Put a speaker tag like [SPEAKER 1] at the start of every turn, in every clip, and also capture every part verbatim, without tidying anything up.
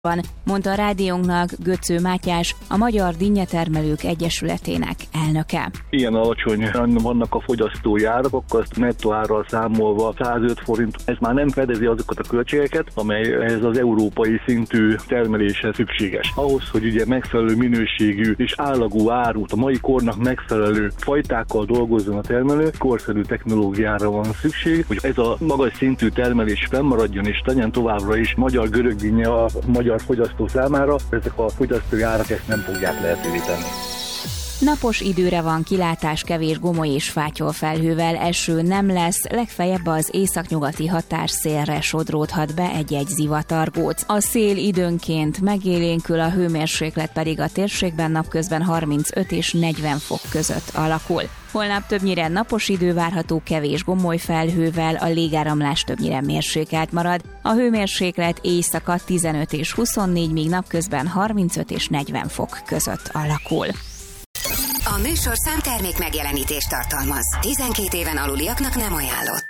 [SPEAKER 1] van, mondta a rádiónknak Götző Mátyás, a Magyar Dinnyetermelők Egyesületének elnöke.
[SPEAKER 2] Ilyen alacsonyan vannak a fogyasztói árak, akkor azt nettó árral számolva százöt forint, ez már nem fedezi azokat a költségeket, amely ez az európai szintű termeléshez szükséges. Ahhoz, hogy ugye megfelelő minőségű és állagú árut, a mai kornak megfelelő fajtákkal dolgozzon a termelő, korszerű technológiára van szükség, hogy ez a magas szintű termelés fennmaradjon és legyen továbbra is magyar görögdinnye a magyar fogyasztó számára, ezek a fogyasztói árak ezt nem fogják lehetővé tenni.
[SPEAKER 1] Napos időre van kilátás, kevés gomoly és fátyol felhővel, eső nem lesz, legfeljebb az északnyugati határszélre sodródhat be egy-egy zivatargóc. A szél időnként megélénkül, a hőmérséklet pedig a térségben napközben harmincöt és negyven fok között alakul. Holnap többnyire napos idő várható, kevés gomoly felhővel, a légáramlás többnyire mérsékelt marad. A hőmérséklet éjszaka tizenöt és huszonnégy, míg napközben harmincöt és negyven fok között alakul.
[SPEAKER 3] A műsorszám termék megjelenítést tartalmaz. tizenkét éven aluliaknak nem ajánlott.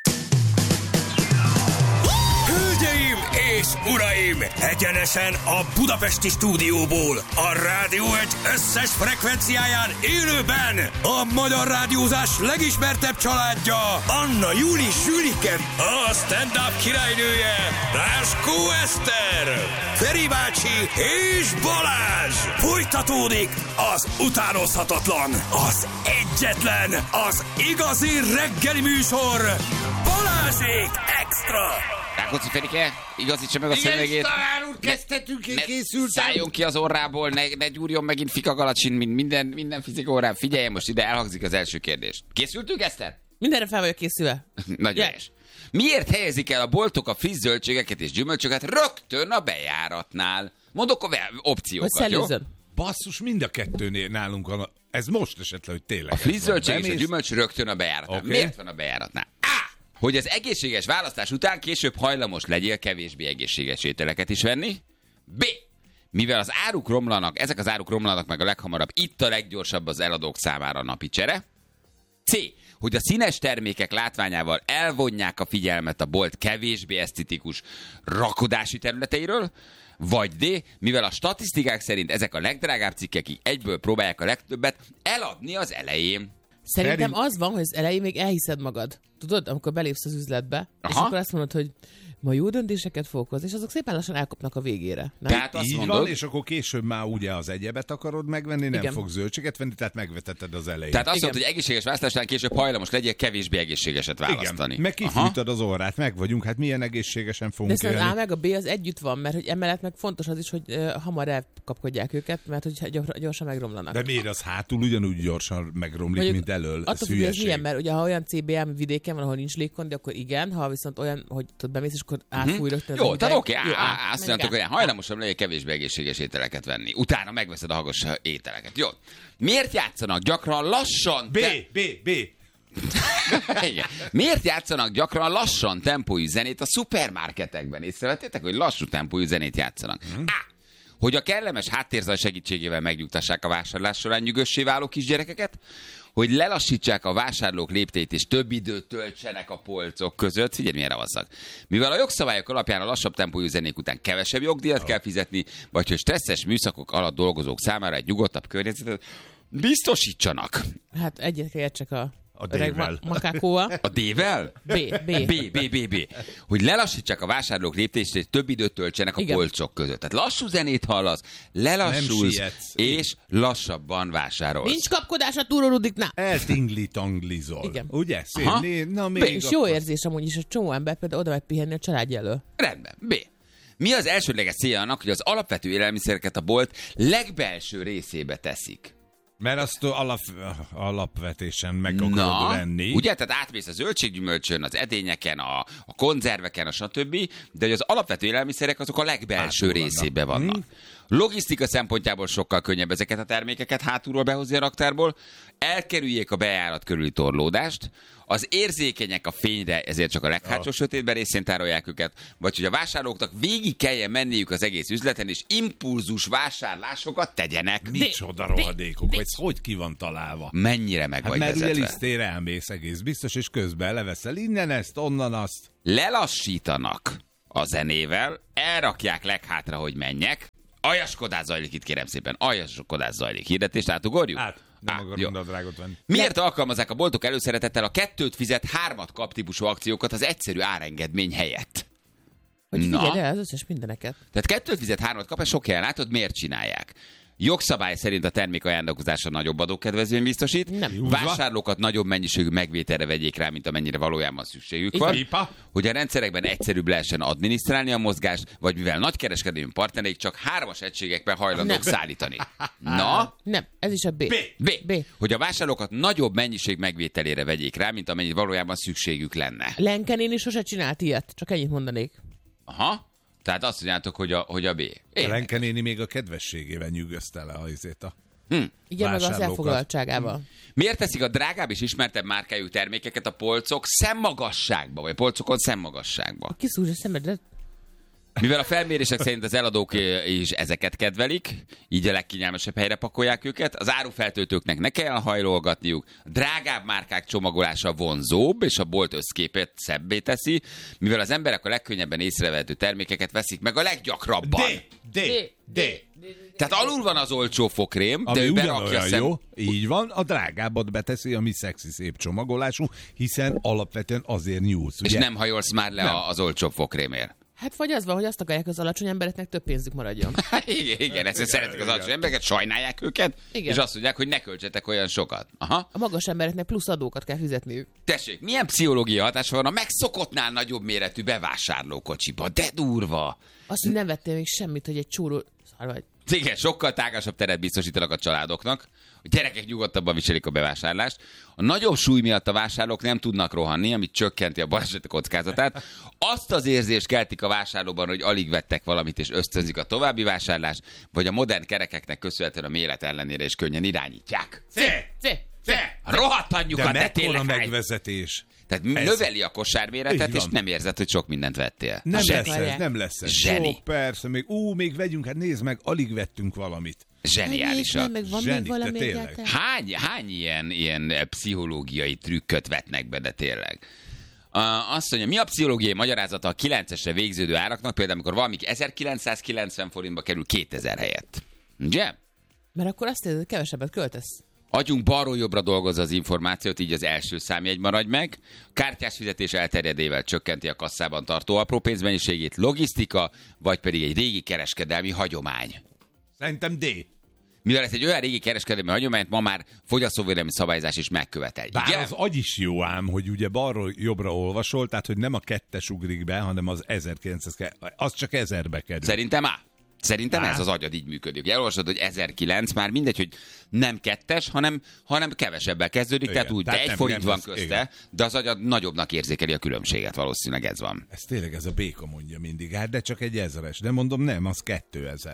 [SPEAKER 4] Hölgyeim és uraim! Egyenesen a budapesti stúdióból, a Rádió egy összes frekvenciáján élőben a magyar rádiózás legismertebb családja, Anna Júli Sülike, a stand-up királynője, Ráskó Eszter, Feri bácsi és Balázs! Folytatódik az utánozhatatlan, az egyetlen, az igazi reggeli műsor, Balázsék Extra!
[SPEAKER 5] Rákóczi Ferike, igazítsa meg a szövegét.
[SPEAKER 6] Igen, talán úr, kezdhetünk, én készültem.
[SPEAKER 5] Szálljon ki az orrából, ne, ne gyúrjon megint fikagalacsin, mint minden, minden fizika órán. Figyeljen, most ide elhangzik az első kérdés. Készültünk, Eszter?
[SPEAKER 7] Mindenre fel vagyok készülve.
[SPEAKER 5] Nagyon helyes. Miért helyezik el a boltok a friss zöldségeket és gyümölcsöket rögtön a bejáratnál? Mondok a opciókat, jó?
[SPEAKER 6] Basszus, mind a kettőnél nálunk van. Ez most esetleg, hogy tényleg.
[SPEAKER 5] A friss zöldség és a gyümölcs rögtön a bejáratnál. Okay. Miért van a bejáratnál? Hogy az egészséges választás után később hajlamos legyél kevésbé egészséges ételeket is venni. B. Mivel az áruk romlanak, ezek az áruk romlanak meg a leghamarabb, itt a leggyorsabb az eladók számára a napi csere. C. Hogy a színes termékek látványával elvonják a figyelmet a bolt kevésbé esztetikus rakodási területeiről. Vagy D. Mivel a statisztikák szerint ezek a legdrágább cikkek, így egyből próbálják a legtöbbet eladni az elején.
[SPEAKER 7] Szerintem az van, hogy az elején még elhiszed magad. Tudod, amikor belépsz az üzletbe, aha, és akkor azt mondod, hogy ma jó döntéseket fogok hozni, és azok szépen lassan elkopnak a végére. Nem?
[SPEAKER 6] Tehát azt így mondod, van, és akkor később már ugye az egyebet akarod megvenni, nem igen, fog zöldséget venni, tehát megvetetted az elején.
[SPEAKER 5] Tehát azt mondod, hogy egészséges választásnál később hajlamos legyél kevésbé egészségeset választani.
[SPEAKER 6] Igen, meg kifújtad az orrát, meg vagyunk, hát milyen egészségesen fogunk
[SPEAKER 7] de élni. De az A meg a B az együtt van, mert hogy emellett meg fontos az is, hogy uh, hamar elkapkodják őket, mert hogy gyorsan megromlanak.
[SPEAKER 6] De miért az hátul ugyanúgy gyorsan megromlik, mondjuk, mint elől?
[SPEAKER 7] Attól függ, ez milyen, mert ugye ha olyan cé bé em vidéken van, ahol nincs légkondi, akkor igen, ha viszont olyan, hogy tudod bemész, és akkor átfúj rögtön.
[SPEAKER 5] Jó, tehát oké, okay, azt mondtuk, hogy hajlamosabb legyél kevésbé egészséges ételeket venni. Utána megveszed a hagos ételeket. Jó. Miért játszanak gyakran lassan...
[SPEAKER 6] B, te... B, B.
[SPEAKER 5] Igen. Miért játszanak gyakran lassan tempójú zenét a szupermarketekben? Észrevettétek, hogy lassú tempójú zenét játszanak? Hmm. A. Hogy a kellemes háttérzaj segítségével megnyugtassák a vásárlás során nyugossé váló kisgyerekeket, hogy lelassítsák a vásárlók lépteit és több időt töltsenek a polcok között. Figyelj, milyen ravasszak. Mivel a jogszabályok alapján a lassabb tempójú zenék után kevesebb jogdíjat kell fizetni, vagy hogy stresszes műszakok alatt dolgozók számára egy nyugodtabb környezetet biztosítsanak.
[SPEAKER 7] Hát egyet értsek a...
[SPEAKER 6] A D-vel.
[SPEAKER 7] Makákóval.
[SPEAKER 5] A D-vel?
[SPEAKER 7] B, B.
[SPEAKER 5] B, B, B, B. Hogy lelassítsák a vásárlók léptést, és több időt töltsenek a igen, polcok között. Tehát lassú zenét hallasz, lelassulsz, és lassabban vásárolsz.
[SPEAKER 7] Nincs kapkodás a túrórudiknál.
[SPEAKER 6] Eltingli-tanglizol. Igen. Ugye? Szép. Na, még
[SPEAKER 7] B. És jó érzés amúgy is, a csomó ember például oda megy pihenni a családja elől.
[SPEAKER 5] Rendben. B. Mi az elsődleges célja annak, hogy az alapvető élelmiszereket a bolt legbelső részébe teszik?
[SPEAKER 6] Mert azt alap, alapvetésen meg akarod venni.
[SPEAKER 5] Ugye, tehát átmész a zöldséggyümölcsön, az edényeken, a, a konzerveken, a stb., de hogy az alapvető élelmiszerek azok a legbelső hátul részébe vannak. Hmm. Logisztika szempontjából sokkal könnyebb ezeket a termékeket hátulról behozni a raktárból, elkerüljék a bejárat körüli torlódást, az érzékenyek a fényre, ezért csak a leghátsó oh. sötétben részén tárolják őket, vagy hogy a vásárlóknak végig kelljen menniük az egész üzleten, és impulzus vásárlásokat tegyenek.
[SPEAKER 6] Micsoda rohadékok, ez hogy ki van találva?
[SPEAKER 5] Mennyire meg
[SPEAKER 6] hát
[SPEAKER 5] vagy
[SPEAKER 6] mert
[SPEAKER 5] vezetve.
[SPEAKER 6] Ugye lisztére elmész egész biztos, és közben leveszel innen ezt, onnan azt.
[SPEAKER 5] Lelassítanak. a zenével, elrakják leghátra, hogy menjek. Aljaskodás zajlik itt, kérem szépen. Aljaskodás zajlik. Hirdetést átugorjuk?
[SPEAKER 6] Hát, nem
[SPEAKER 5] Á,
[SPEAKER 6] akarunk a drágot venni.
[SPEAKER 5] Miért alkalmazzák a boltok előszeretettel a kettőt fizet, hármat kap típusú akciókat az egyszerű árengedmény helyett?
[SPEAKER 7] Hogy figyelj el az összes mindeneket.
[SPEAKER 5] Tehát kettőt fizet, hármat kap, és sok helyen látod, miért csinálják? Jogszabály szerint a termék ajándékozása nagyobb adókedvezményt biztosít.
[SPEAKER 7] Nem.
[SPEAKER 5] Vásárlókat nagyobb mennyiségű megvételre vegyék rá, mint amennyire valójában szükségük van.
[SPEAKER 6] Ipa.
[SPEAKER 5] Hogy a rendszerekben egyszerűbb lehessen adminisztrálni a mozgást, vagy mivel nagykereskedelmi partnereik csak hármas egységekben hajlandók
[SPEAKER 7] Nem.
[SPEAKER 5] szállítani. Na?
[SPEAKER 7] Nem, ez is a B.
[SPEAKER 6] B.
[SPEAKER 5] B.
[SPEAKER 7] B.
[SPEAKER 5] Hogy a vásárlókat nagyobb mennyiség megvételére vegyék rá, mint amennyit valójában szükségük lenne.
[SPEAKER 7] Lenken én is sose csinált ilyet, csak ennyit mondanék.
[SPEAKER 5] Aha. Tehát azt mondjátok, hogy a, hogy a B. Én.
[SPEAKER 6] Lenke néni még a kedvességével nyűgözte le a izét a
[SPEAKER 5] Hm.
[SPEAKER 7] Igen, meg az
[SPEAKER 6] vásárlókat.
[SPEAKER 7] elfoglaltságával.
[SPEAKER 5] Miért teszik a drágább és ismertebb márkájú termékeket a polcok szemmagasságba, vagy a polcokon szemmagasságba?
[SPEAKER 7] Kiszúrj a szemedet.
[SPEAKER 5] Mivel a felmérések szerint az eladók is ezeket kedvelik, így a legkényelmesebb helyre pakolják őket, az árufeltöltőknek ne kell hajlolgatniuk, a drágább márkák csomagolása vonzóbb, és a bolt összképet szebbé teszi, mivel az emberek a legkönnyebben észrevehető termékeket veszik meg a leggyakrabban.
[SPEAKER 6] D. D. D.
[SPEAKER 5] Tehát alul van az olcsó fokrém, de
[SPEAKER 6] Ami
[SPEAKER 5] ő berakja
[SPEAKER 6] ugyanolyan
[SPEAKER 5] szem...
[SPEAKER 6] jó, így van, a drágábbat beteszi, ami szexi szép csomagolású, hiszen alapvetően azért nyúlsz,
[SPEAKER 5] És
[SPEAKER 6] ugye?
[SPEAKER 5] nem hajolsz már le
[SPEAKER 6] Nem.
[SPEAKER 5] az olcsó fokrémért.
[SPEAKER 7] Hát vagy az van, hogy azt akarják, az alacsony embereknek több pénzük maradjon.
[SPEAKER 5] igen, igen, ezt szeretik az alacsony embereket, sajnálják őket,
[SPEAKER 7] Igen.
[SPEAKER 5] és azt mondják, hogy ne költsetek olyan sokat. Aha.
[SPEAKER 7] A magas embereknek plusz adókat kell fizetniük.
[SPEAKER 5] Tessék, milyen pszichológiai hatása van a megszokottnál nagyobb méretű bevásárlókocsiba? De durva!
[SPEAKER 7] Azt, hogy nem vettél még semmit, hogy egy csúró... Szar vagy.
[SPEAKER 5] Igen, sokkal tágasabb teret biztosítanak a családoknak, hogy gyerekek nyugodtabban viselik a bevásárlást. A nagyobb súly miatt a vásárlók nem tudnak rohanni, amit csökkenti a baleset kockázatát. Azt az érzést keltik a vásárlóban, hogy alig vettek valamit és ösztönzik a további vásárlást, vagy a modern kerekeknek köszönhetően a méret ellenére is könnyen irányítják.
[SPEAKER 7] C! C! C!
[SPEAKER 5] Rohadt
[SPEAKER 6] De
[SPEAKER 5] anyjukat, de
[SPEAKER 6] mekkora
[SPEAKER 5] tényleg hány-
[SPEAKER 6] megvezetés.
[SPEAKER 5] Tehát
[SPEAKER 6] Ez.
[SPEAKER 5] növeli a kosárméretet,
[SPEAKER 6] Így
[SPEAKER 5] és
[SPEAKER 6] van.
[SPEAKER 5] nem érzed, hogy sok mindent vettél.
[SPEAKER 6] Nem
[SPEAKER 5] Zseni.
[SPEAKER 6] lesz ez, nem lesz ez.
[SPEAKER 5] Zseni.
[SPEAKER 6] Jó, persze, még, ú, még vegyünk, hát nézd meg, alig vettünk valamit.
[SPEAKER 5] Zseniálisak.
[SPEAKER 7] Meg van
[SPEAKER 6] Zseni,
[SPEAKER 7] még valami
[SPEAKER 6] de tényleg.
[SPEAKER 7] egyáltalán?
[SPEAKER 5] Hány, hány ilyen, ilyen pszichológiai trükköt vetnek be, de tényleg? Uh, azt mondja, mi a pszichológiai magyarázata a kilencesre végződő áraknak, például amikor valamik ezerkilencszázkilencven forintba kerül kétezer helyett? Ugye?
[SPEAKER 7] Mert akkor azt érzed, hogy kevesebbet költesz.
[SPEAKER 5] Agyunk balról jobbra dolgozza az információt, így az első számjegy maradj meg. Kártyás fizetés elterjedével csökkenti a kasszában tartó apró pénzmennyiségét, logisztika, vagy pedig egy régi kereskedelmi hagyomány.
[SPEAKER 6] Szerintem D.
[SPEAKER 5] Mivel ez egy olyan régi kereskedelmi hagyományt ma már fogyasztóvédelmi szabályzás is megkövetel.
[SPEAKER 6] Bár
[SPEAKER 5] Igen?
[SPEAKER 6] az agy is jó ám, hogy ugye balról jobbra olvasol, tehát hogy nem a kettes ugrik be, hanem az ezerkilencszáz, az csak ezerbe kerül.
[SPEAKER 5] Szerintem á. Szerintem
[SPEAKER 6] Á.
[SPEAKER 5] ez az agyad így működik. Elolvasod, hogy ezerkilenc, már mindegy, hogy nem kettes, hanem, hanem kevesebbel kezdődik,
[SPEAKER 6] Igen,
[SPEAKER 5] tehát úgy,
[SPEAKER 6] tehát
[SPEAKER 5] de egy
[SPEAKER 6] nem-
[SPEAKER 5] forint
[SPEAKER 6] nem
[SPEAKER 5] van
[SPEAKER 6] lesz,
[SPEAKER 5] közte,
[SPEAKER 6] igen.
[SPEAKER 5] de az agyad nagyobbnak érzékeli a különbséget, valószínűleg ez van.
[SPEAKER 6] Ez tényleg ez a béka mondja mindig, hát de csak egy ezeres. De mondom, nem, az kétezer.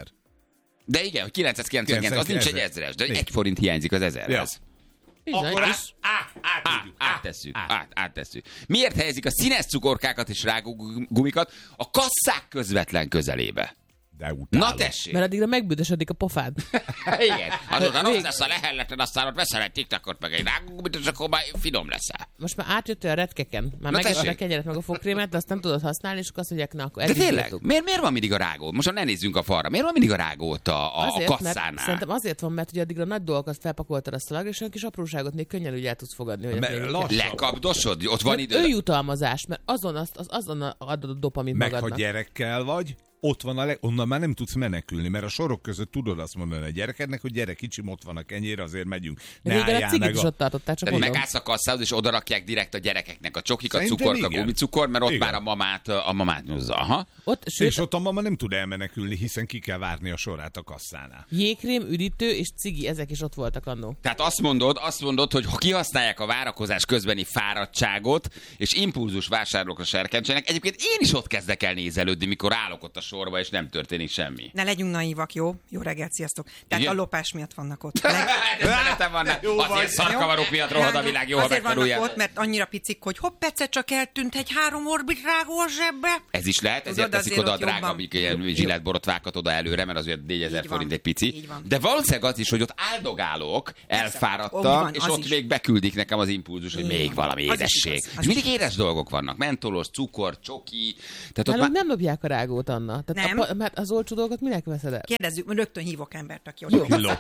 [SPEAKER 5] De igen, hogy kilencszázkilencvenkilenc, az nincs egy
[SPEAKER 6] ezer.
[SPEAKER 5] ezres, de
[SPEAKER 6] Igen.
[SPEAKER 5] egy forint hiányzik az ezerhez.
[SPEAKER 7] Bizony.
[SPEAKER 6] Akkor
[SPEAKER 7] És
[SPEAKER 6] át, át,
[SPEAKER 5] Át,
[SPEAKER 6] átírjuk.
[SPEAKER 5] áttesszük, át, áttesszük. Miért helyezik a színes cukorkákat és rágógumikat a kasszák közvetlen közelébe?
[SPEAKER 6] De utálom.
[SPEAKER 5] Na tessék!
[SPEAKER 7] Mert addigra megbüdösödik a pofád.
[SPEAKER 5] Igen, azután
[SPEAKER 7] Vég-
[SPEAKER 5] rossz lesz a lehelletlen, aztán ott veszel egy tiktakot, meg egy rágógumit, és akkor már finom leszel.
[SPEAKER 7] Most már átjöttél a retkeken. Már
[SPEAKER 5] Na
[SPEAKER 7] megesett a
[SPEAKER 5] tessék.
[SPEAKER 7] kenyeret meg a fokrémet, de azt nem tudod használni, és akkor azt mondják, na akkor
[SPEAKER 5] De
[SPEAKER 7] eddig
[SPEAKER 5] tényleg,
[SPEAKER 7] bírtuk.
[SPEAKER 5] miért, miért van mindig a rágó? Most ne nézzünk a falra. Miért van mindig a rágó ott a, a, a
[SPEAKER 7] Azért, mert
[SPEAKER 5] kasszánál?
[SPEAKER 7] szerintem azért van, mert ugye addigra nagy dolgokat felpakoltad a szalagra, és olyan kis apróságot még könnyen úgy el tudsz fogadni. Hogy
[SPEAKER 6] Mert
[SPEAKER 7] még
[SPEAKER 6] lassan.
[SPEAKER 5] Lekapdosod? Ott van
[SPEAKER 7] Mert
[SPEAKER 5] idő.
[SPEAKER 7] ő jutalmazás, mert azon, azt, az, azon adod a dopamint
[SPEAKER 6] Meg ha
[SPEAKER 7] magadnak.
[SPEAKER 6] gyerekkel vagy, ott van a leg... onnan már nem tudsz menekülni, mert a sorok között tudod azt mondani a gyerekednek, hogy gyere kicsim, ott van a kenyér, azért megyünk. Ne
[SPEAKER 7] Régen a
[SPEAKER 6] álljál
[SPEAKER 7] cigit
[SPEAKER 6] meg
[SPEAKER 7] is ott tartottál, csak
[SPEAKER 5] Tehát
[SPEAKER 7] mondom.
[SPEAKER 5] megállsz a kasszához, és oda rakják direkt a gyerekeknek a csokikat,
[SPEAKER 6] Szerintem
[SPEAKER 5] cukorka,
[SPEAKER 6] igen.
[SPEAKER 5] gumicukor, mert ott
[SPEAKER 6] Igen.
[SPEAKER 5] már a mamát, a mamát nyúzza. Aha.
[SPEAKER 7] Ott, sőt,
[SPEAKER 6] És ott a mama nem tud elmenekülni, hiszen ki kell várni a sorát a kasszánál.
[SPEAKER 7] jégkrém, üdítő és cigi, ezek is ott voltak annó.
[SPEAKER 5] Tehát azt mondod, azt mondod, hogy ha kihasználják a várakozás közbeni fáradtságot, és impulzus vásárlókra serkentsenek, egyébként én is ott kezdek el nézelődni, mikor állok ott a sorban, sorba, és nem történik semmi.
[SPEAKER 8] Ne legyünk naívak, jó? Jó reggelt, sziasztok. Tehát igen? A lopás miatt vannak ott.
[SPEAKER 5] Leg... vannak. Azért szarkavarok miatt rohad a világ, jó, ha
[SPEAKER 8] megtanulják. Ott, mert annyira picik, hogy hopp, egyszer csak eltűnt egy három orbit rágó zsebbe.
[SPEAKER 5] Ez is lehet, ezért teszik oda a drága zsilletborotvákat oda előre, mert azért négyezer forint egy pici. De valószínűleg az is, hogy ott áldogálok, elfáradtam, és ott még beküldik nekem az impulzus, hogy még valami édesség. És mindig édes dolgok vannak. Mentolos, cukor, csoki.
[SPEAKER 7] Nálunk nem lopják a rágót, Anna. Tehát a, mert az olcsó dolgot minek veszed el?
[SPEAKER 8] Kérdezzük, rögtön hívok embert, aki ott
[SPEAKER 6] lop.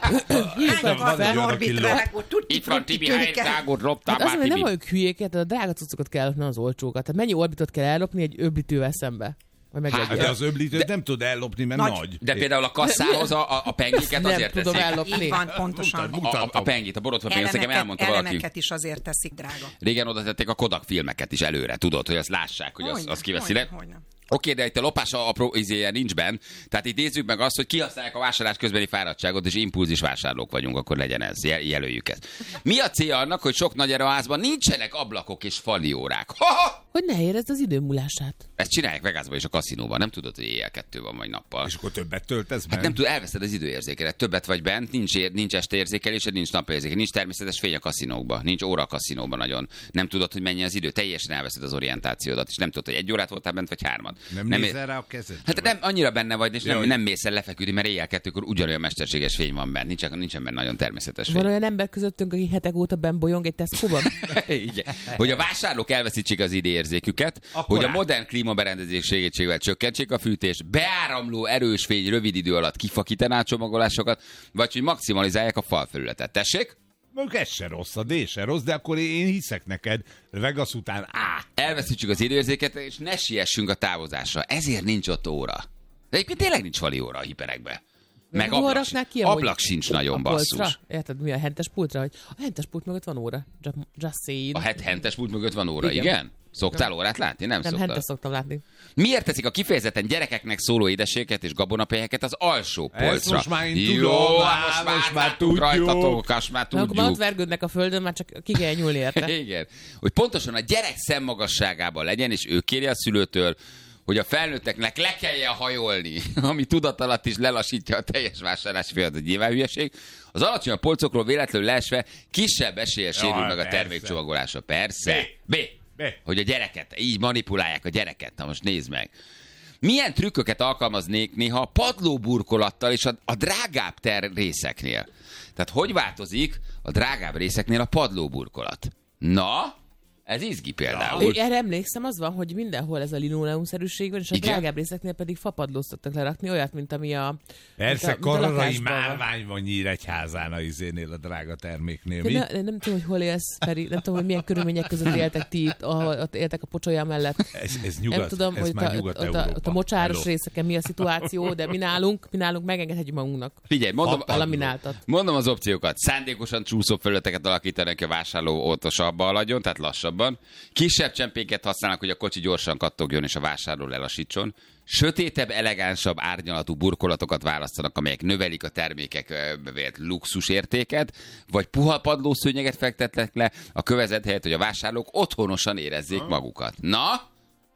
[SPEAKER 5] Itt van Tibi, hány rágót loptál
[SPEAKER 7] már, Tibi? Nem vagyok hülyéket, a drága cuccokat kell lopni, az olcsókat. Tehát mennyi orbitot kell ellopni egy öblítővel szembe?
[SPEAKER 6] Hát, de az öblítőt de, nem tud ellopni, mert nagy. nagy.
[SPEAKER 5] De például a kasszához a, a, a pengiket azért
[SPEAKER 7] nem tudom ellopni.
[SPEAKER 8] Így van, pontosan.
[SPEAKER 5] A, a, a pengit, a borotva pengit, nekem elmondta valaki.
[SPEAKER 8] Elemeket is azért teszik, drága.
[SPEAKER 5] Régen oda tették a Kodak filmeket is előre, tudod, hogy azt lássák, hogy az, az kiveszi le. Oké, de itt a lopás apró izéje nincs benn. Tehát itt nézzük meg azt, hogy kihasználják a vásárlás közbeni fáradtságot, és impulzis vásárlók vagyunk, akkor legyen ez, jelöljük ezt. Mi a célja annak, hogy sok nagy erőházban nincsenek ablakok és faliórák? Ha-ha!
[SPEAKER 7] Hogy ne érezd az idő múlását.
[SPEAKER 5] Ezt csinálják Vegasban és a kaszinóban, nem tudod, hogy éjjel kettő van, vagy nappal.
[SPEAKER 6] És akkor többet töltesz bent?
[SPEAKER 5] Hát nem tud, elveszed az időérzékelet. Többet vagy bent, nincs, ér, nincs estéérzékelésed, nincs napérzékelés, nincs természetes fény a kaszinókban, nincs óra a kaszinóban nagyon. Nem tudod, hogy mennyi az idő, teljesen elveszed az orientációdat, és nem tudod, hogy egy órát voltál bent, vagy hármat.
[SPEAKER 6] Nem, nem nézel rá a kezed?
[SPEAKER 5] Hát nem annyira benne vagy, és nem, nem mész el lefeküdni, mert éjjel kettőkor ugyanolyan mesterséges fény van benne, nincsen, nincsen benne nagyon természetes fény.
[SPEAKER 7] Van olyan ember közöttünk, aki hetek óta benn bolyong egy Tesco-ban?
[SPEAKER 5] Igen. Hogy a vásárlók elveszítsék az időérzéküket, hogy a modern klímaberendezés segítségével csökkentsék a fűtést, beáramló erős fény rövid idő alatt kifakítaná a csomagolásokat, vagy hogy maximalizálják a falfelületet. Tessék?
[SPEAKER 6] Mondjuk ez se rossz, a D se rossz, de akkor én hiszek neked, Vegas után á.
[SPEAKER 5] Elveszítsük az időérzéket, és ne siessünk a távozásra. Ezért nincs ott óra. De egyébként tényleg nincs fali óra a hiperekbe. Meg ablak, ki, ablak sincs nagyon, basszus.
[SPEAKER 7] Érted, mi a hentes pultra? Hogy a hentes pult mögött van óra. Just, just saying.
[SPEAKER 5] A het hentes pult mögött van óra, igen? igen? Szoktál órát látni? Nem, nem
[SPEAKER 7] szoktál. Nem, szoktam látni.
[SPEAKER 5] Miért teszik a kifejezetten gyerekeknek szóló édességet és gabonapelyeket az alsó polcra?
[SPEAKER 6] Ezt most már én
[SPEAKER 5] Jó,
[SPEAKER 6] tudom,
[SPEAKER 5] most már, most már tudjuk. Rajtatok, most már tudjuk.
[SPEAKER 7] Akkor már ott vergődnek a földön, már csak ki kell nyúlni érte.
[SPEAKER 5] Igen. Hogy pontosan a gyerek szemmagasságában legyen, és ő kéri a szülőtől, hogy a felnőtteknek le kelljen hajolni, ami tudatalatt is lelassítja a teljes vásárlási folyamatot, nyilván hülyeség. Az alacsonyabb polcokról véletlenül leesve kisebb eséllyel sérül meg a termékcsomagolása. Persze. B. B. B. Hogy a gyereket, így manipulálják a gyereket. Na most nézd meg. Milyen trükköket alkalmaznék néha a padlóburkolattal és a, a drágább ter részeknél? Tehát hogy változik a drágább részeknél a padlóburkolat? Na, ez izgi például.
[SPEAKER 7] Ja, erre emlékszem, az van, hogy mindenhol ez a linoleumszerűség van, és a igen? drágább részeknél pedig fapadlót szoktak lerakni, olyat, mint ami a
[SPEAKER 6] Persze, kararai márvány van Nyíregyházán a izénél, a drága terméknél. Mi?
[SPEAKER 7] Ne, nem tudom, hogy hol élsz, Feri, nem tudom, hogy milyen körülmények között éltek ti itt, ahol ott éltek a pocsolya mellett.
[SPEAKER 6] Ez, ez nyugat,
[SPEAKER 7] nem tudom,
[SPEAKER 6] ez
[SPEAKER 7] hogy
[SPEAKER 6] már
[SPEAKER 7] a,
[SPEAKER 6] Nyugat-Európa.
[SPEAKER 7] Ott a, ott a mocsáros részeken mi a szituáció, de mi nálunk, mi nálunk megengedhetjük magunknak.
[SPEAKER 5] Figyelj, mondom, mondom az opciókat. Szándékosan csúszó felületeket alakítanak ki a vásárló óvatosabban haladjon, tehát lassabban. Kisebb csempéket használnak, hogy a kocsi gyorsan kattogjon és a vásárló lelassítson. Sötétebb, elegánsabb, árnyalatú burkolatokat választanak, amelyek növelik a termékek vélt luxusértéket, vagy puha padlószőnyeget fektetnek le a kövezet helyett, hogy a vásárlók otthonosan érezzék magukat. Na?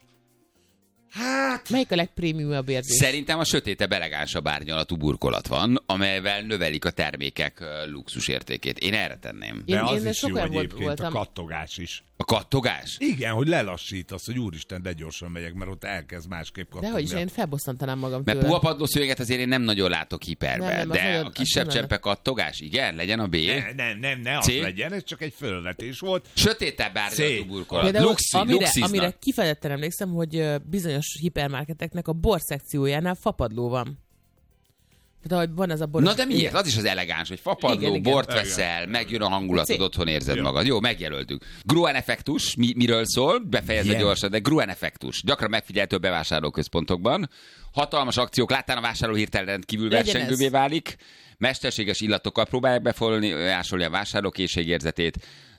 [SPEAKER 7] Hát... Melyik a legprémiumabb érzés?
[SPEAKER 5] Szerintem a sötétebb, elegánsabb árnyalatú burkolat van, amelyvel növelik a termékek luxusértékét. Én erre tenném.
[SPEAKER 6] De
[SPEAKER 7] én,
[SPEAKER 6] az
[SPEAKER 7] én
[SPEAKER 6] is jó egyébként,
[SPEAKER 7] voltam.
[SPEAKER 6] a kattogás is.
[SPEAKER 5] A kattogás?
[SPEAKER 6] Igen, hogy lelassítasz, hogy úristen, de gyorsan megyek, mert ott elkezd másképp kattogni.
[SPEAKER 7] De hogy is, én felbosszantanám magam
[SPEAKER 5] tőle.
[SPEAKER 7] Mert
[SPEAKER 5] puha padlószőnyeget azért én nem nagyon látok hiperben, nem, nem, de nagyon, a kisebb csempe kattogás, igen, legyen a B.
[SPEAKER 6] Ne, nem, nem, ne az legyen, ez csak egy fölvetés volt.
[SPEAKER 5] Sötétebb árnyalatú burkolat.
[SPEAKER 7] Luxi, amire, amire kifejezetten emlékszem, hogy bizonyos hipermarketeknek a borszekciójánál fapadló van. Tehát, hogy van ez a boros...
[SPEAKER 5] Na de miért? Igen. Az is az elegáns, hogy fapadló, igen, bort igen. veszel, megjön a hangulatod, C- otthon érzed ja. magad. Jó, megjelöltük. Gruen effektus, mi, miről szól? Befejezve gyorsan, de Gruen effektus. Gyakran megfigyelhető a bevásárlóközpontokban. Hatalmas akciók, láttán a vásárló hirtelen rendkívül versengővé válik. Mesterséges illatokkal próbálják befolyásolni a vásárló készségérzetét.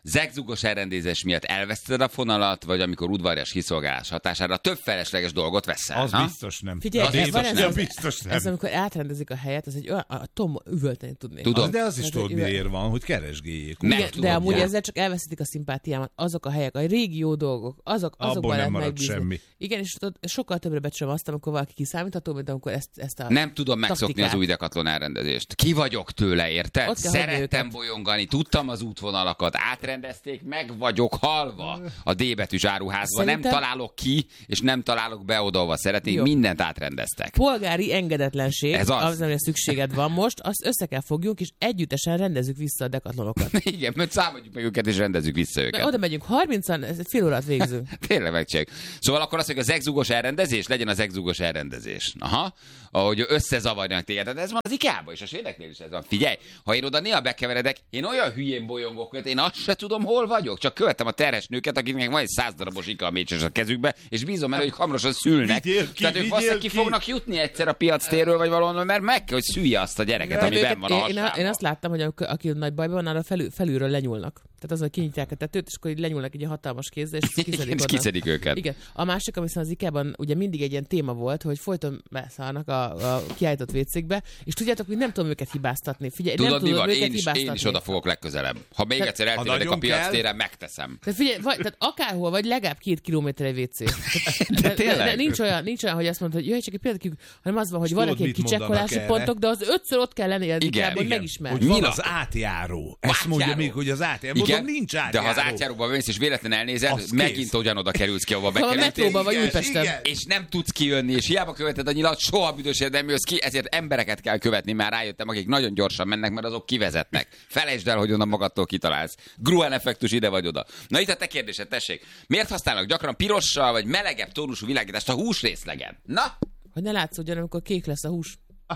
[SPEAKER 5] zegzugos elrendezés miatt elveszted a fonalat, vagy amikor udvarias kiszolgálás hatására több felesleges dolgot veszel.
[SPEAKER 6] Az
[SPEAKER 5] ha?
[SPEAKER 6] biztos nem.
[SPEAKER 7] Figyelj,
[SPEAKER 6] az
[SPEAKER 7] ez,
[SPEAKER 6] biztos,
[SPEAKER 7] ez,
[SPEAKER 6] nem.
[SPEAKER 7] ez,
[SPEAKER 6] biztos nem.
[SPEAKER 7] ez amikor átrendezik a helyet, ez egy olyan, a Tom üvölteni tudnék.
[SPEAKER 5] Tudom.
[SPEAKER 6] Az, de az is
[SPEAKER 7] Ez
[SPEAKER 6] tudod,
[SPEAKER 7] egy üveg-
[SPEAKER 6] miért van, hogy keresgéljék.
[SPEAKER 5] Meg
[SPEAKER 7] Igen,
[SPEAKER 5] tudom,
[SPEAKER 7] de amúgy
[SPEAKER 5] ja.
[SPEAKER 7] ezzel csak elveszítik a szimpátiámat. Azok a helyek, a régi jó dolgok, azok, azokban
[SPEAKER 6] Abból nem
[SPEAKER 7] lehet
[SPEAKER 6] marad
[SPEAKER 7] megbízni.
[SPEAKER 6] semmi.
[SPEAKER 7] Igen, és tudod, sokkal többre becsülöm azt, amikor valaki kiszámítható, mint amikor ezt, ezt a
[SPEAKER 5] Nem tudom megszokni
[SPEAKER 7] taktikát.
[SPEAKER 5] az új Decathlon elrendezést. Ki vagyok tőle, érted?
[SPEAKER 7] Ott kell hagyni
[SPEAKER 5] Szerettem
[SPEAKER 7] őket.
[SPEAKER 5] bolyongani, tudtam az útvonalakat, átrendezték, meg vagyok halva a D betűs áruházban.
[SPEAKER 7] Szerintem-
[SPEAKER 5] Nem találok ki, és nem találok be oda, szeretnék,
[SPEAKER 7] Jó.
[SPEAKER 5] mindent átrendeztek.
[SPEAKER 7] polgári engedetlenség,
[SPEAKER 5] Ez az.
[SPEAKER 7] az, amire szükséged van most, azt össze kell fogjuk, és együttesen rendezzük vissza a Decathlonokat.
[SPEAKER 5] Igen, mert számoljuk meg őket, és rendezzük vissza
[SPEAKER 7] Mert
[SPEAKER 5] őket.
[SPEAKER 7] oda megyünk harmincan, ez egy fél órát végzünk.
[SPEAKER 5] Tényleg megcsináljuk. Szóval akkor azt mondjuk, az zegzugos elrendezés, legyen az zegzugos elrendezés. Aha. Ahogy összezavarjanak téged. De ez van az IKEA-ban is, a svédeknél is ez van. Figyelj, ha én oda néha bekeveredek, én olyan hülyén bolyongok, hogy én azt se tudom, hol vagyok. Csak követem a terhes nőket, akiknek van egy száz darabos IKEA mécses a kezükbe, és bízom benne, hogy hamarosan szülnek.
[SPEAKER 6] Vigyél ki,
[SPEAKER 5] Tehát ők
[SPEAKER 6] vigyél
[SPEAKER 5] valószínűleg ki
[SPEAKER 6] ki.
[SPEAKER 5] fognak jutni egyszer a piac térről, vagy valahol, mert meg kell, hogy szülje azt a gyereket,
[SPEAKER 7] Tehát
[SPEAKER 5] ami
[SPEAKER 7] őket-
[SPEAKER 5] benn van a
[SPEAKER 7] én, én, én azt láttam, hogy amikor, aki nagy bajban van, arra felül, felülről lenyúlnak. Tehát az, hogy kinyitják a tetőt, és akkor így lenyúlnak egy hatalmas kézzel, és
[SPEAKER 5] Igen,
[SPEAKER 7] kiszedik
[SPEAKER 5] és
[SPEAKER 7] onnan.
[SPEAKER 5] kiszedik őket.
[SPEAKER 7] Igen. A másik, ami az IKEA-ban ugye mindig egy ilyen téma volt, hogy folyton beszállnak a, a kiállított vécékbe, és tudjátok, hogy nem tudom őket hibáztatni. Figyelj, nem
[SPEAKER 5] Tudod, mi
[SPEAKER 7] tudom
[SPEAKER 5] van?
[SPEAKER 7] őket
[SPEAKER 5] Én is,
[SPEAKER 7] hibáztatni.
[SPEAKER 5] én is oda fogok legközelebb. Ha még
[SPEAKER 7] Tehát-
[SPEAKER 5] egyszer
[SPEAKER 6] Ha
[SPEAKER 5] eltévedek a
[SPEAKER 6] nagyon
[SPEAKER 5] piac
[SPEAKER 6] kell-
[SPEAKER 5] téren, megteszem.
[SPEAKER 7] Tehát figyelj, vagy, tehát akárhol vagy, legalább két kilométer egy vécé.
[SPEAKER 5] De tényleg?
[SPEAKER 7] De nincs olyan, nincs olyan, hogy azt mondod, hogy jöjj, csak egy pillanatig, hanem az van, hogy
[SPEAKER 6] És
[SPEAKER 7] vannak
[SPEAKER 6] tudod,
[SPEAKER 7] egy
[SPEAKER 6] mit
[SPEAKER 7] kicsekkolási
[SPEAKER 6] mondanak
[SPEAKER 7] pontok, de az ötször ott kell lenni, az
[SPEAKER 5] Igen,
[SPEAKER 7] IKEA-ban, hogy
[SPEAKER 5] igen.
[SPEAKER 7] megismerd.
[SPEAKER 6] Hogy van
[SPEAKER 5] Mi
[SPEAKER 6] az
[SPEAKER 5] van?
[SPEAKER 6] átjáró. Ezt
[SPEAKER 5] Átjáró.
[SPEAKER 6] mondja még, hogy az átjáró.
[SPEAKER 5] Igen,
[SPEAKER 6] Mondom, nincs
[SPEAKER 5] de
[SPEAKER 6] átjáró.
[SPEAKER 5] ha az átjáróba mész, és véletlen elnézed,
[SPEAKER 6] Az
[SPEAKER 5] megint
[SPEAKER 6] kész.
[SPEAKER 5] ugyanoda kerülsz ki, ahova
[SPEAKER 7] Ha a
[SPEAKER 5] bekerültél.
[SPEAKER 7] metróban vagy
[SPEAKER 6] Igen,
[SPEAKER 7] Újpesten.
[SPEAKER 6] igen.
[SPEAKER 5] És nem tudsz kijönni, és hiába követed a nyilat, soha büdösért nem jössz ki, ezért embereket kell követni, már rájöttem, akik nagyon gyorsan mennek, mert azok kivezetnek. Felejtsd el, hogy onnan magadtól kitalálsz. Gruen effektus ide vagy oda. Na itt a te kérdésed, tessék. Miért használnak gyakran pirossal vagy melegebb tónusú világítást a húsrészlegen? Na?
[SPEAKER 7] Hogy ne látszódjon, amikor kék lesz a hús.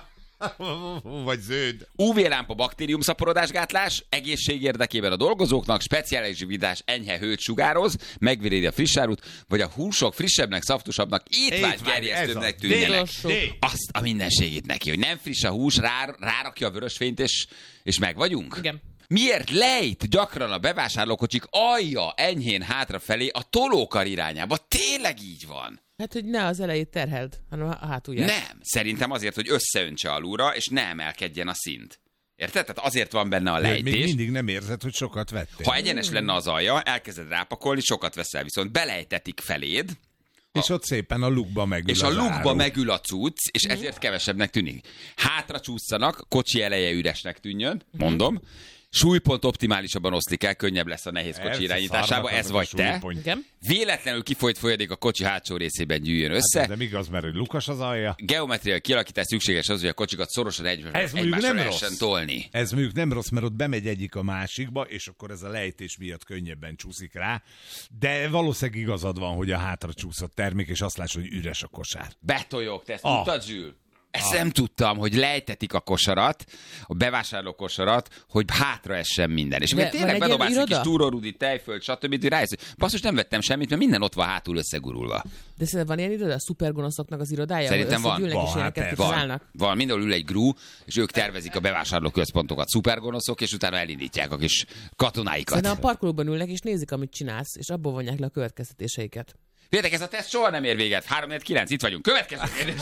[SPEAKER 6] Vagy zöld.
[SPEAKER 5] ú vé-lámpa baktériumszaporodásgátlás, egészség érdekében a dolgozóknak, speciális vidás enyhe hőt sugároz, megvédi a friss árut, vagy a húsok frissebbnek, szaftusabbnak, étvágygerjesztőbbnek
[SPEAKER 6] Ez a-
[SPEAKER 5] tűnjenek.
[SPEAKER 7] D. D.
[SPEAKER 5] Azt a mindenségét neki, hogy nem friss a hús, rá, rárakja a vörösfényt, és, és meg vagyunk.
[SPEAKER 7] Igen.
[SPEAKER 5] Miért lejt gyakran a bevásárlókocsik alja enyhén hátrafelé a tolókar irányába? Tényleg így van?
[SPEAKER 7] Hát, hogy ne az elejét terheld, hanem a hátulját.
[SPEAKER 5] Nem. Szerintem azért, hogy összeöntse alulra, és ne emelkedjen a szint. Érted? Tehát azért van benne a
[SPEAKER 6] De még
[SPEAKER 5] lejtés.
[SPEAKER 6] mindig nem érzed, hogy sokat vettél.
[SPEAKER 5] Ha egyenes lenne az alja, elkezded rápakolni, sokat veszel, viszont belejtetik feléd,
[SPEAKER 6] És ott szépen a lukba megül
[SPEAKER 5] és a
[SPEAKER 6] az
[SPEAKER 5] lukba
[SPEAKER 6] áru.
[SPEAKER 5] megül a cucc, és ezért kevesebbnek tűnik. Hátra csúszanak, kocsi eleje üresnek tűnjön, mondom. Súlypont optimálisabban oszlik el, könnyebb lesz a nehéz kocsi
[SPEAKER 6] Ez
[SPEAKER 5] irányításába,
[SPEAKER 6] szarnak
[SPEAKER 5] ez
[SPEAKER 6] az
[SPEAKER 5] vagy
[SPEAKER 6] a
[SPEAKER 5] te.
[SPEAKER 6] súlypont.
[SPEAKER 7] Igen.
[SPEAKER 5] Véletlenül kifolyt folyadék a kocsi hátsó részében gyűjjön össze.
[SPEAKER 6] Hát, de még az, mert hogy lukas az alja.
[SPEAKER 5] Geometriai kialakítás szükséges az, hogy a kocsikat szorosan egy,
[SPEAKER 6] Ez mondjuk
[SPEAKER 5] egymásra
[SPEAKER 6] nem
[SPEAKER 5] lehessen
[SPEAKER 6] rossz.
[SPEAKER 5] tolni.
[SPEAKER 6] Ez mondjuk nem rossz, mert ott bemegy egyik a másikba, és akkor ez a lejtés miatt könnyebben csúszik rá. De valószínűleg igazad van, hogy a hátra csúszott termék, és azt lássad, hogy üres a kosár.
[SPEAKER 5] Betoljok, te ezt
[SPEAKER 6] Ah.
[SPEAKER 5] tudtad, Zsül? Ezt nem tudtam, hogy lejtetik a kosarat, a bevásárló kosarat, hogy hátra essen minden. És
[SPEAKER 7] De
[SPEAKER 5] mert
[SPEAKER 7] van
[SPEAKER 5] tényleg
[SPEAKER 7] egy ilyen
[SPEAKER 5] bedobálsz egy kis
[SPEAKER 7] iroda?
[SPEAKER 5] túrórudi, tejföld, stb. Hogy rájössz, hogy basszus, nem vettem semmit, mert minden ott van hátul összegurulva.
[SPEAKER 7] De szerintem van ilyen iroda, a szupergonoszoknak az irodája,
[SPEAKER 5] Szerintem
[SPEAKER 7] ahol
[SPEAKER 5] van.
[SPEAKER 7] összegyűlnek és
[SPEAKER 6] Van,
[SPEAKER 7] ilyeneket
[SPEAKER 6] hát persze.
[SPEAKER 5] Van,
[SPEAKER 7] kitalálnak.
[SPEAKER 5] van, mindenhol ül egy grú, és ők tervezik a bevásárló központokat, szupergonoszok, és utána elindítják a kis katonáikat.
[SPEAKER 7] Szerintem a parkolóban ülnek és nézik, amit csinálsz, és abból vonják le a következtetéseiket.
[SPEAKER 5] Féltek, ez a teszt soha nem ér véget. három négy kilenc, itt vagyunk. Következő kérdés.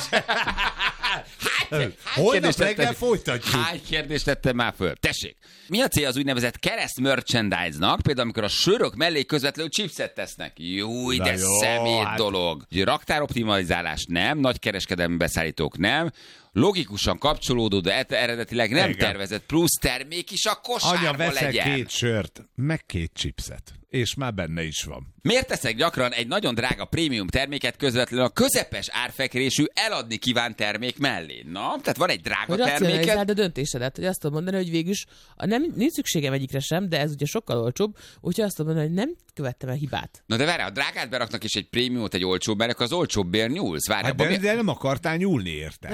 [SPEAKER 5] Hány, hány
[SPEAKER 6] Holnap
[SPEAKER 5] kérdést tettem-
[SPEAKER 6] reggel folytatjuk.
[SPEAKER 5] Hány kérdést tettem már föl? Tessék. Mi a célja az úgynevezett kereszt merchandise-nak? Például, amikor a sörök mellé közvetlenül chipset tesznek. Júj,
[SPEAKER 6] Na
[SPEAKER 5] de
[SPEAKER 6] jó,
[SPEAKER 5] szemét
[SPEAKER 6] hát-
[SPEAKER 5] dolog. Ugye, raktároptimalizálás nem, nagy kereskedelmi beszállítók nem, logikusan kapcsolódó, de eredetileg nem
[SPEAKER 6] Igen.
[SPEAKER 5] tervezett plusz termék is a kosárba
[SPEAKER 6] Anya, veszel
[SPEAKER 5] legyen.
[SPEAKER 6] két sört, meg két chipset, és már benne is van.
[SPEAKER 5] Miért teszek gyakran egy nagyon drága prémium terméket közvetlenül a közepes árfekvésű eladni kívánt termék mellé? Na, tehát van egy drága
[SPEAKER 7] Hogy
[SPEAKER 5] terméket.
[SPEAKER 7] racionalizáld a döntésedet, hogy azt tudod mondani, hogy végülis a nem, nincs szükségem egyikre sem, de ez ugye sokkal olcsóbb, úgyhogy azt tudod mondani, hogy nem követtem el hibát.
[SPEAKER 5] Na de várj, a drágát beraknak és egy prémiumot egy olcsóbb, mert akkor az olcsóbbért nyúlsz. Várj,
[SPEAKER 6] Hát
[SPEAKER 5] abban
[SPEAKER 6] de,
[SPEAKER 5] mi-
[SPEAKER 6] de nem akartál nyúlni érte.
[SPEAKER 7] Nem
[SPEAKER 6] Tehát
[SPEAKER 7] akartál
[SPEAKER 6] nem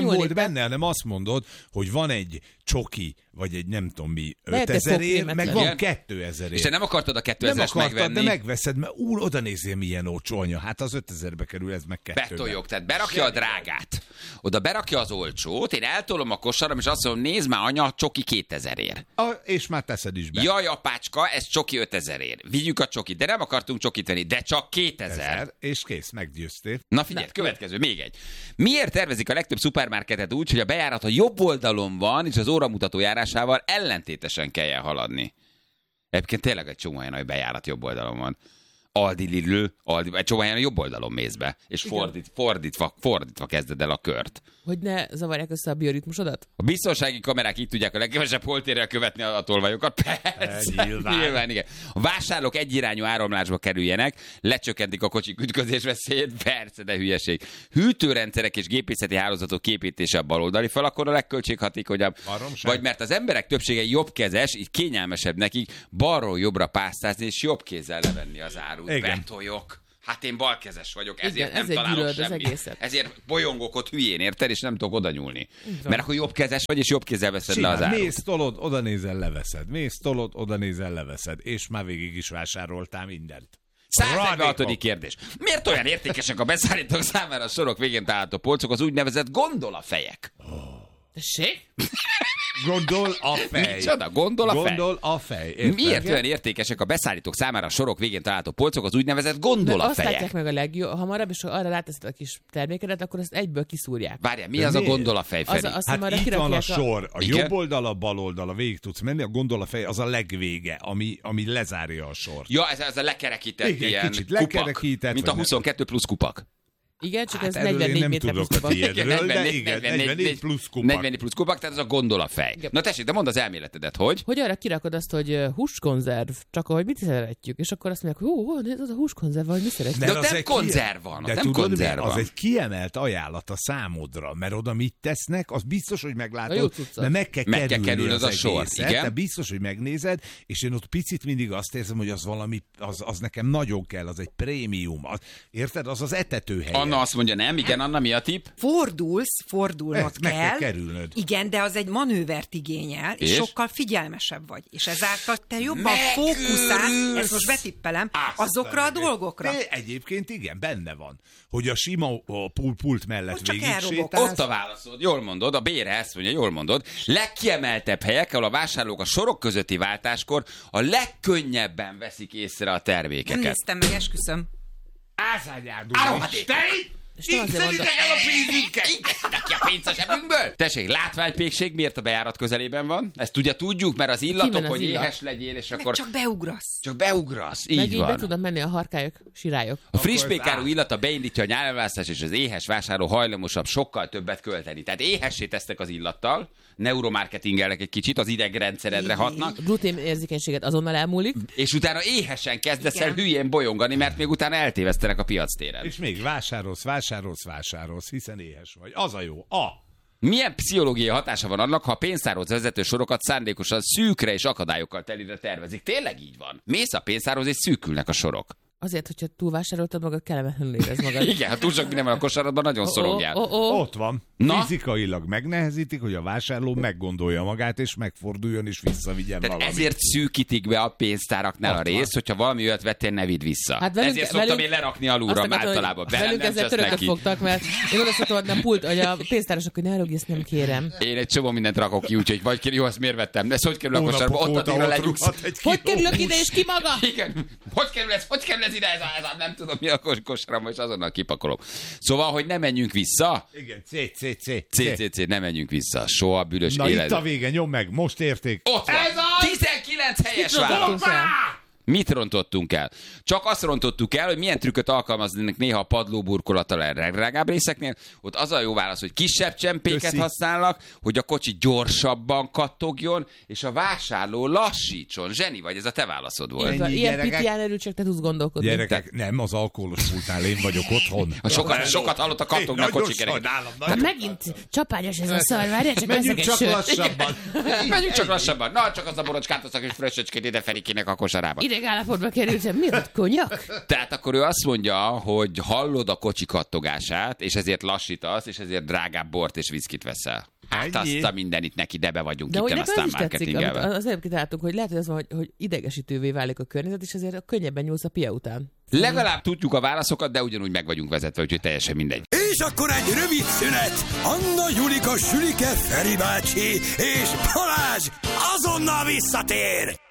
[SPEAKER 6] volt benne, hanem azt mondod, hogy van egy csoki, vagy egy nem tudom mi, ötezerért, meg van kétezerért.
[SPEAKER 5] És te nem akartad a kétezres megvenni?
[SPEAKER 6] de megveszed, mert úr, oda nézzél, milyen olcsó anya. Hát az ötezerbe kerül, ez meg kettőbe.
[SPEAKER 5] Betoljog, tehát berakja a drágát. Oda berakja az olcsót, én eltolom a kosaram, és azt mondom, nézd már, anya, csoki kétezerért.
[SPEAKER 6] A, és már teszed is be.
[SPEAKER 5] Jaj, apácska, ez csoki ötezerért. Vigyük a csokit, de nem akartunk csokit venni, de csak kétezer.
[SPEAKER 6] És kész, meggyőztél.
[SPEAKER 5] Na figyelj, Na, következő, még egy. Miért tervezik a legtöbb szupermarketet úgy, hogy a bejárat a jobb oldalon van, és az óramutató járásával ellentétesen kelljen haladni? Egyébként tényleg egy csomó olyan, hogy bejárat jobb oldalon van. Aldi, Lidl, Aldi, egy csomó olyan jobb oldalon mész be, és fordít, fordítva, fordítva kezded el a kört.
[SPEAKER 7] Hogy ne zavarják össze a bioritmusodat?
[SPEAKER 5] A biztonsági kamerák így tudják a legkevesebb holtérrel követni a tolvajokat. Persze, nyilván. nyilván, igen. A vásárlók egyirányú áramlásba kerüljenek, lecsökkentik a kocsik ütközés veszélyét, persze, de hülyeség. Hűtőrendszerek és gépészeti hálózatok képítése a baloldali fal, akkor a legköltséghatékonyabb. Vagy mert az emberek többsége jobbkezes, így kényelmesebb nekik balról jobbra pásztázni és jobb kézzel levenni az árut. Betoljok. Hát én balkezes vagyok, ezért igen, nem ezért találok semmit. Ezért bolyongok ott hülyén, érted, és nem tudok oda nyúlni. Mert akkor jobbkezes vagy, és jobb kézzel veszed Simán, le az árut.
[SPEAKER 6] Mész, tolod, oda nézel, leveszed. Mész, tolod, oda nézel, leveszed. És már végig is vásároltál mindent.
[SPEAKER 5] száznegyvenhatodik kérdés. Miért olyan értékesek a beszállítók számára a sorok végén található polcok, az úgynevezett gondolafejek?
[SPEAKER 7] Oh. Tessék?
[SPEAKER 6] Gondol a fej.
[SPEAKER 5] Micsoda? Gondol a fej.
[SPEAKER 6] Gondol a fej. Értem?
[SPEAKER 5] Miért olyan értékesek a beszállítók számára a sorok végén található polcok, az úgynevezett gondolafejek?
[SPEAKER 7] Azt látják meg a legjobb, hamarabb, és ha arra ráteszed a kis termékedet, akkor ezt egyből kiszúrják.
[SPEAKER 5] Várjál, mi De az mi? a gondolafej, Feri?
[SPEAKER 6] Az, hát itt van a sor, a jobb oldal, a bal oldal, a végig tudsz menni, a gondolafej az a legvége, ami, ami lezárja a sort.
[SPEAKER 5] Ja, ez, ez a lekerekített
[SPEAKER 6] Igen,
[SPEAKER 5] ilyen
[SPEAKER 6] kicsit
[SPEAKER 5] kupak,
[SPEAKER 6] lekerekített,
[SPEAKER 5] mint a huszonkettő plusz kupak.
[SPEAKER 7] Igen, csak
[SPEAKER 6] hát
[SPEAKER 7] ez negyvennégy méter plusz kupak.
[SPEAKER 6] Tiédről, de igen, negyvennégy plusz kupak.
[SPEAKER 5] negyvennégy plusz kupak, tehát ez a gondolafej. Igen. Na tessék, de mondd az elméletedet, hogy?
[SPEAKER 7] Hogy arra kirakod azt, hogy húskonzerv, csak ahogy mit szeretjük, és akkor azt mondják, hogy hú, az a húskonzerv, vagy mi szeretjük.
[SPEAKER 5] De ott nem konzerv van,
[SPEAKER 6] de
[SPEAKER 5] nem
[SPEAKER 6] tudod,
[SPEAKER 5] konzerv van.
[SPEAKER 6] Az egy kiemelt ajánlat a számodra, mert oda mit tesznek, az biztos, hogy meglátod, de meg kell
[SPEAKER 5] meg
[SPEAKER 6] kerülni,
[SPEAKER 5] kerülni az, az a sor, igen?
[SPEAKER 6] De biztos, hogy megnézed, és én ott picit mindig azt érzem, hogy az valami, az, az nekem nagyon kell, az egy prémium. Az, érted? Az az etetőhely.
[SPEAKER 5] Anna azt mondja, nem, igen, Anna, mi a tipp?
[SPEAKER 8] Fordulsz, fordulnod
[SPEAKER 6] kell.
[SPEAKER 8] kell.
[SPEAKER 6] Meg kell kerülnöd.
[SPEAKER 8] Igen, de az egy manővert igényel, és, és sokkal figyelmesebb vagy. És ezáltal te jobban fókuszálsz, ezt most betippelem, Azt azokra a dolgokra.
[SPEAKER 6] De egyébként igen, benne van, hogy a sima a pult mellett végig sétálsz.
[SPEAKER 5] Ott a válaszod, jól mondod, a Bére ezt mondja, jól mondod. Legkiemeltebb helyek, ahol a vásárlók a sorok közötti váltáskor a legkönnyebben veszik észre a termékeket.
[SPEAKER 8] Nem néztem meg, esküszöm.
[SPEAKER 6] Ázányárdul. Így szeditek el a pénzünket!
[SPEAKER 5] Így ki a pénzt a zsebünkből! Tessék, látványpékség miért a bejárat közelében van? Ezt ugye tudjuk, mert az illatok, hogy illat? Éhes legyél, és
[SPEAKER 8] meg
[SPEAKER 5] akkor...
[SPEAKER 8] csak beugrasz.
[SPEAKER 5] Csak beugrasz, így
[SPEAKER 7] meg így
[SPEAKER 5] van.
[SPEAKER 7] be tudnak menni a harkályok, sirályok.
[SPEAKER 5] A friss pékárú illata beindítja a nyálválasztás, és az éhes vásárló hajlamosabb sokkal többet költeni. Tehát éhessé tesztek az illattal, neuromarketingelnek egy kicsit, az idegrendszeredre hatnak.
[SPEAKER 7] Glutén érzékenységet azonnal elmúlik.
[SPEAKER 5] És utána éhesen kezdesz el hülyén bolyongani, mert még utána eltévesztenek a piactéren.
[SPEAKER 6] És még vásárolsz, vásárolsz, vásárolsz, hiszen éhes vagy. Az a jó. A.
[SPEAKER 5] Milyen pszichológiai hatása van annak, ha a pénztárhoz vezető sorokat szándékosan szűkre és akadályokkal telire tervezik? Tényleg így van. Mész a pénztárhoz, és szűkülnek a sorok.
[SPEAKER 7] Azért, hogyha túlvásároltad magad, kellemetlenül érez magad.
[SPEAKER 5] Igen, ha túl sok minden van a kosaradban, nagyon oh, szorongjál.
[SPEAKER 7] Oh, oh, oh.
[SPEAKER 6] Ott van. Na? Fizikailag megnehezítik, hogy a vásárló meggondolja magát, és megforduljon, és visszavigyen
[SPEAKER 5] Tehát
[SPEAKER 6] valamit.
[SPEAKER 5] ezért szűkítik be a pénztáraknál Ott a részt, hogyha valami olyat vettél, ne vidd vissza. Hát velünk, ezért szoktam velünk, én lerakni alulra általában.
[SPEAKER 7] Velünk ezzel törököt fogtak, mert én oda szoktam adni a pult, hogy a pénztárosok, hogy ne rögj, ezt nem kérem.
[SPEAKER 5] Én egy csomó mindent rakok ki, úgyhogy vagy jó, ezt miért vettem? Ez hogy kerül a kosárba? Ott addigra legyúsz.
[SPEAKER 7] Hogy kerülök ide, és ki maga?
[SPEAKER 5] Igen. Hogy kerül ez? Hogy kerül ez ide? Ez a, nem tudom, mi a kosárba, és azonnal kipakolom. Szóval, hogy ne menjünk vissza.
[SPEAKER 6] Igen, C, C, C.
[SPEAKER 5] C, C, C, ne menjünk vissza. Soha büdös
[SPEAKER 6] Na
[SPEAKER 5] élet.
[SPEAKER 6] itt a vége, nyom meg, most érték.
[SPEAKER 5] Ott van. Ez az! tizenkilenc helyes válasz. Mit rontottunk el? Csak azt rontottuk el, hogy milyen trükköt alkalmaznak néha a padlóburkolattal a legdrágább részeknél. Ott az a jó válasz, hogy kisebb csempéket Köszi. használnak, hogy a kocsi gyorsabban kattogjon, és a vásárló lassítson. Zseni vagy, ez a te válaszod volt.
[SPEAKER 7] Ennyi, ilyen gyerekek... pitián erről csak te tudsz gondolkodni.
[SPEAKER 6] Gyerekek, nem, az alkoholos pultnál én vagyok otthon.
[SPEAKER 5] A sokat, sokat hallott a kattognak a kocsikerek.
[SPEAKER 7] Megint csapányos ez a szar, várjál, csak
[SPEAKER 6] menjünk csak lassabban.
[SPEAKER 5] Menjünk csak lassabban. Na, csak az a borocskát, az a kis fröccsöcskét ide Ferikének a kosarába.
[SPEAKER 7] Ide Betegállapotba kerültem, mi az konyak?
[SPEAKER 5] Tehát akkor ő azt mondja, hogy hallod a kocsi kattogását, és ezért lassítasz, és ezért drágább bort és viszkit veszel. Hát azt a mindenit neki, de be vagyunk
[SPEAKER 7] de
[SPEAKER 5] itten aztán marketingelve.
[SPEAKER 7] Az előbb kitáltunk, hogy lehet, hogy az van, hogy, hogy idegesítővé válik a környezet, és ezért könnyebben nyúlsz a pia után.
[SPEAKER 5] Legalább tudjuk a válaszokat, de ugyanúgy meg vagyunk vezetve, úgyhogy teljesen mindegy.
[SPEAKER 4] És akkor egy rövid szünet. Anna, Julika, Sülike, Feri bácsi és Balázs azonnal visszatér.